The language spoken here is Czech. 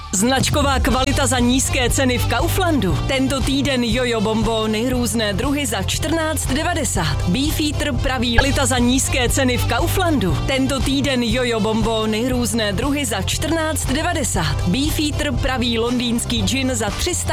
Značková kvalita za nízké ceny v Kauflandu. Tento týden jojo bombóny, různé druhy za 14,90. Beefeater pravý kvalita za nízké ceny v Kauflandu. Tento týden jojo bombóny, různé druhy za 14,90. Beefeater pravý londýnský gin za 300